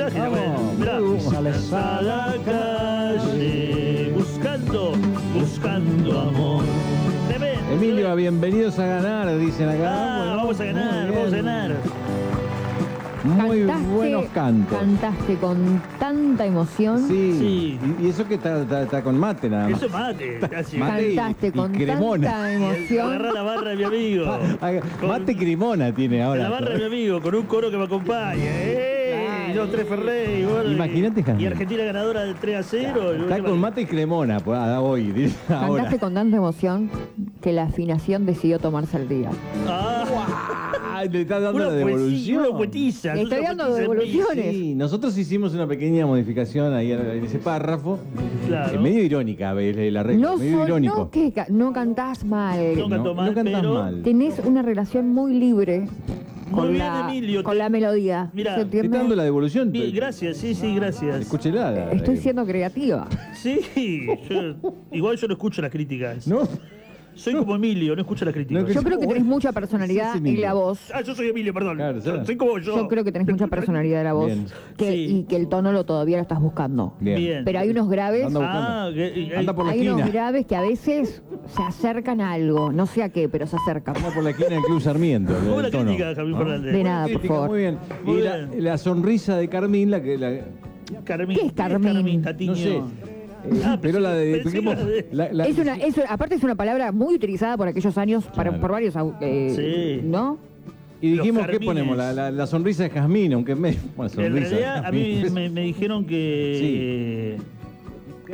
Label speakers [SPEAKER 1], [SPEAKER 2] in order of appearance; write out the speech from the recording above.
[SPEAKER 1] fácil. Mirá.
[SPEAKER 2] Sales
[SPEAKER 1] A la calle, buscando amor. Tremendo.
[SPEAKER 2] Emilio, bienvenidos a ganar, dicen acá. Bueno,
[SPEAKER 1] vamos a ganar,
[SPEAKER 2] muy
[SPEAKER 1] vamos a
[SPEAKER 2] bien.
[SPEAKER 1] ganar.
[SPEAKER 2] Muy buenos cantos.
[SPEAKER 3] Cantaste con tanta emoción.
[SPEAKER 2] Sí.
[SPEAKER 1] Sí.
[SPEAKER 2] Y eso que está con mate nada más.
[SPEAKER 1] Eso es mate. Casi.
[SPEAKER 2] Mate.
[SPEAKER 3] Cantaste
[SPEAKER 2] y
[SPEAKER 3] con
[SPEAKER 2] cremona.
[SPEAKER 3] tanta emoción.
[SPEAKER 1] Agarrá la barra de mi amigo.
[SPEAKER 2] Mate cremona tiene ahora.
[SPEAKER 1] La barra de mi amigo, con un coro que me acompaña. Y yo 3 Ferrey. Bueno,
[SPEAKER 2] Imagínate, Jasmine.
[SPEAKER 1] Y Argentina ganadora del 3-0.
[SPEAKER 2] Está con mate y cremona pues, hoy. Dice, ahora.
[SPEAKER 3] Cantaste con tanta emoción que la afinación decidió tomarse el día.
[SPEAKER 2] Ay, le está dando
[SPEAKER 1] Una
[SPEAKER 2] la devolución.
[SPEAKER 1] Una poetiza.
[SPEAKER 3] Le estoy dando devoluciones.
[SPEAKER 2] Sí, nosotros hicimos una pequeña modificación ahí en ese párrafo.
[SPEAKER 1] Claro.
[SPEAKER 2] Medio irónica, el arreglo. Medio irónico.
[SPEAKER 3] No, que no cantás mal.
[SPEAKER 1] No canto mal,
[SPEAKER 2] no cantás
[SPEAKER 1] pero-
[SPEAKER 2] mal.
[SPEAKER 3] Tenés una relación muy libre
[SPEAKER 1] Muy
[SPEAKER 3] con,
[SPEAKER 1] bien,
[SPEAKER 3] la,
[SPEAKER 1] Emilio,
[SPEAKER 3] con
[SPEAKER 1] te-
[SPEAKER 3] la melodía.
[SPEAKER 1] Mirá,
[SPEAKER 3] ¿Se
[SPEAKER 2] Te
[SPEAKER 3] entiende?
[SPEAKER 2] está dando la devolución.
[SPEAKER 1] Bien, gracias, sí, gracias.
[SPEAKER 2] Escúchela.
[SPEAKER 3] Estoy siendo creativa.
[SPEAKER 1] Sí, igual yo no escucho las críticas.
[SPEAKER 2] ¿No?
[SPEAKER 1] Soy como Emilio, no escucho las críticas.
[SPEAKER 2] No,
[SPEAKER 3] Yo creo que tenés mucha personalidad
[SPEAKER 2] Sí,
[SPEAKER 3] en
[SPEAKER 2] Emilio.
[SPEAKER 3] la voz.
[SPEAKER 1] Yo soy Emilio, perdón.
[SPEAKER 2] Claro, claro.
[SPEAKER 1] Soy como yo.
[SPEAKER 3] Yo creo que tenés mucha personalidad en la voz.
[SPEAKER 2] Bien.
[SPEAKER 1] Sí.
[SPEAKER 3] Y que el tono todavía lo estás buscando.
[SPEAKER 1] Bien.
[SPEAKER 3] Pero hay unos graves.
[SPEAKER 2] Anda Anda por la
[SPEAKER 3] Hay unos
[SPEAKER 2] esquina.
[SPEAKER 3] graves que a veces se acercan a algo. No sé a qué, pero se acercan.
[SPEAKER 2] Anda por la esquina del Club Sarmiento. el
[SPEAKER 1] Buena
[SPEAKER 2] tono.
[SPEAKER 1] crítica, Javier Fernández.
[SPEAKER 3] De nada, por
[SPEAKER 2] Crítica,
[SPEAKER 3] favor.
[SPEAKER 2] Muy bien.
[SPEAKER 1] Muy
[SPEAKER 2] Y
[SPEAKER 1] bien.
[SPEAKER 2] la sonrisa de Carmín, la que.
[SPEAKER 1] Carmín.
[SPEAKER 3] ¿Qué es Carmín?
[SPEAKER 1] Tatiño?
[SPEAKER 2] No sé. Pero la de.
[SPEAKER 1] pensé que era de-
[SPEAKER 3] Aparte es una palabra muy utilizada por aquellos años,
[SPEAKER 2] Claro.
[SPEAKER 3] por varios,
[SPEAKER 1] Sí.
[SPEAKER 3] ¿no?
[SPEAKER 2] Y dijimos,
[SPEAKER 1] Los
[SPEAKER 2] ¿qué
[SPEAKER 1] Carmines.
[SPEAKER 2] ponemos? La sonrisa de Jazmín, aunque me. Bueno,
[SPEAKER 1] En
[SPEAKER 2] sonrisa.
[SPEAKER 1] realidad, a mí me dijeron que